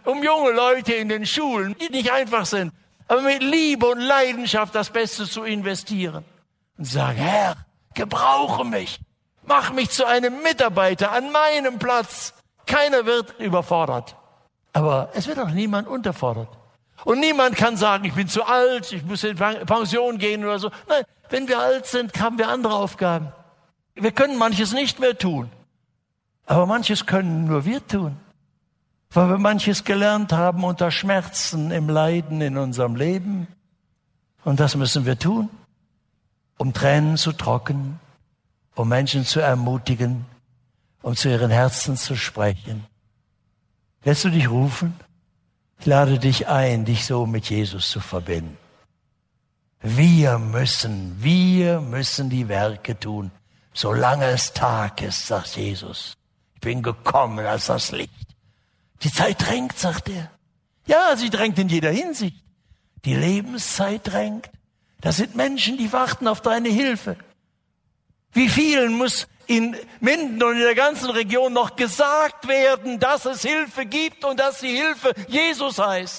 um junge Leute in den Schulen, die nicht einfach sind, aber mit Liebe und Leidenschaft das Beste zu investieren. Und sagen, Herr, gebrauche mich. Mach mich zu einem Mitarbeiter an meinem Platz. Keiner wird überfordert. Aber es wird auch niemand unterfordert. Und niemand kann sagen, ich bin zu alt, ich muss in Pension gehen oder so. Nein, wenn wir alt sind, haben wir andere Aufgaben. Wir können manches nicht mehr tun. Aber manches können nur wir tun. Weil wir manches gelernt haben unter Schmerzen, im Leiden in unserem Leben. Und das müssen wir tun, um Tränen zu trocknen, um Menschen zu ermutigen, um zu ihren Herzen zu sprechen. Lässt du dich rufen? Ich lade dich ein, dich so mit Jesus zu verbinden. Wir müssen die Werke tun, solange es Tag ist, sagt Jesus. Ich bin gekommen als das Licht. Die Zeit drängt, sagt er. Ja, sie drängt in jeder Hinsicht. Die Lebenszeit drängt. Das sind Menschen, die warten auf deine Hilfe. Wie vielen muss in Minden und in der ganzen Region noch gesagt werden, dass es Hilfe gibt und dass die Hilfe Jesus heißt?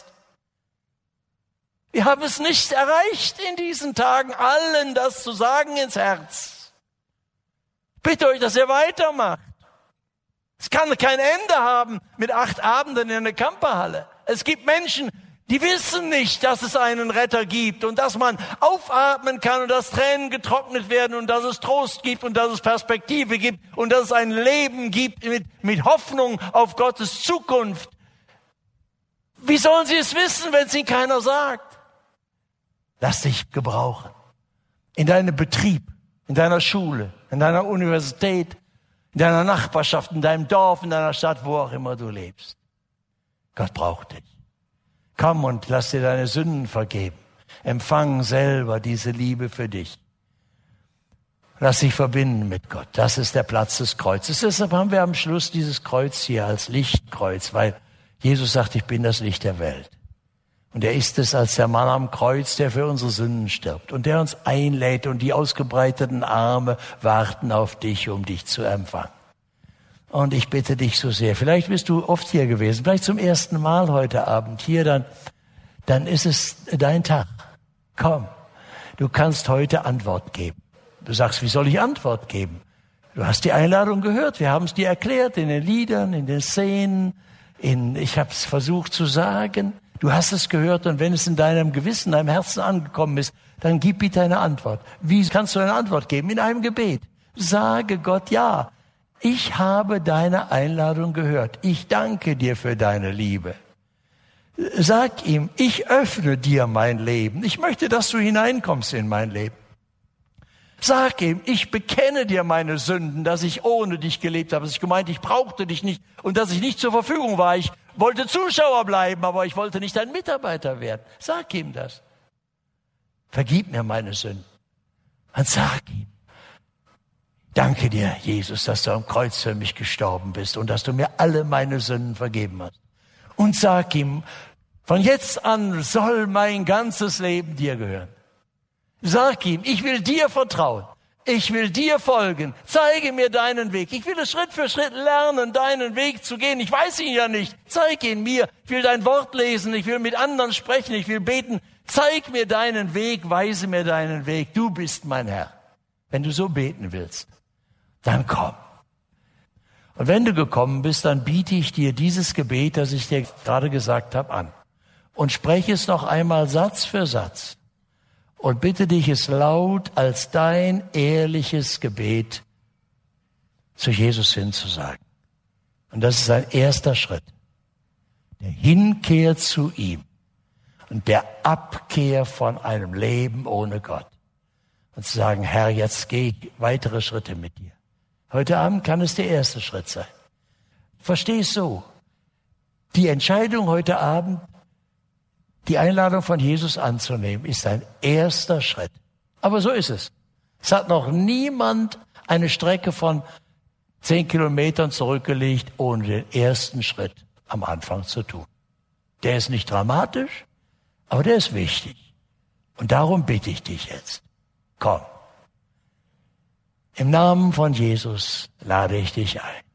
Wir haben es nicht erreicht in diesen Tagen, allen das zu sagen ins Herz. Bitte euch, dass ihr weitermacht. Es kann kein Ende haben mit 8 Abenden in einer Camperhalle. Es gibt Menschen, die wissen nicht, dass es einen Retter gibt und dass man aufatmen kann und dass Tränen getrocknet werden und dass es Trost gibt und dass es Perspektive gibt und dass es ein Leben gibt mit Hoffnung auf Gottes Zukunft. Wie sollen sie es wissen, wenn es ihnen keiner sagt? Lass dich gebrauchen. In deinem Betrieb, in deiner Schule, in deiner Universität, in deiner Nachbarschaft, in deinem Dorf, in deiner Stadt, wo auch immer du lebst. Gott braucht dich. Komm und lass dir deine Sünden vergeben. Empfang selber diese Liebe für dich. Lass dich verbinden mit Gott. Das ist der Platz des Kreuzes. Deshalb haben wir am Schluss dieses Kreuz hier als Lichtkreuz, weil Jesus sagt, ich bin das Licht der Welt. Und er ist es als der Mann am Kreuz, der für unsere Sünden stirbt und der uns einlädt und die ausgebreiteten Arme warten auf dich, um dich zu empfangen. Und ich bitte dich so sehr, vielleicht bist du oft hier gewesen, vielleicht zum ersten Mal heute Abend hier, dann ist es dein Tag. Komm, du kannst heute Antwort geben. Du sagst, wie soll ich Antwort geben? Du hast die Einladung gehört, wir haben es dir erklärt in den Liedern, in den Szenen, ich habe es versucht zu sagen. Du hast es gehört und wenn es in deinem Gewissen, deinem Herzen angekommen ist, dann gib bitte eine Antwort. Wie kannst du eine Antwort geben? In einem Gebet. Sage Gott, ja, ich habe deine Einladung gehört. Ich danke dir für deine Liebe. Sag ihm, ich öffne dir mein Leben. Ich möchte, dass du hineinkommst in mein Leben. Sag ihm, ich bekenne dir meine Sünden, dass ich ohne dich gelebt habe, dass ich gemeint, ich brauchte dich nicht und dass ich nicht zur Verfügung war. Ich wollte Zuschauer bleiben, aber ich wollte nicht dein Mitarbeiter werden. Sag ihm das. Vergib mir meine Sünden. Und sag ihm, danke dir, Jesus, dass du am Kreuz für mich gestorben bist und dass du mir alle meine Sünden vergeben hast. Und sag ihm, von jetzt an soll mein ganzes Leben dir gehören. Sag ihm, ich will dir vertrauen. Ich will dir folgen. Zeige mir deinen Weg. Ich will es Schritt für Schritt lernen, deinen Weg zu gehen. Ich weiß ihn ja nicht. Zeig ihn mir. Ich will dein Wort lesen. Ich will mit anderen sprechen. Ich will beten. Zeig mir deinen Weg. Weise mir deinen Weg. Du bist mein Herr. Wenn du so beten willst, dann komm. Und wenn du gekommen bist, dann biete ich dir dieses Gebet, das ich dir gerade gesagt habe, an. Und spreche es noch einmal Satz für Satz. Und bitte dich, es laut als dein ehrliches Gebet zu Jesus hinzusagen. Und das ist ein erster Schritt. Der Hinkehr zu ihm und der Abkehr von einem Leben ohne Gott. Und zu sagen, Herr, jetzt gehe ich weitere Schritte mit dir. Heute Abend kann es der erste Schritt sein. Versteh es so. Die Entscheidung heute Abend, die Einladung von Jesus anzunehmen, ist ein erster Schritt. Aber so ist es. Es hat noch niemand eine Strecke von 10 Kilometern zurückgelegt, ohne den ersten Schritt am Anfang zu tun. Der ist nicht dramatisch, aber der ist wichtig. Und darum bitte ich dich jetzt. Komm. Im Namen von Jesus lade ich dich ein.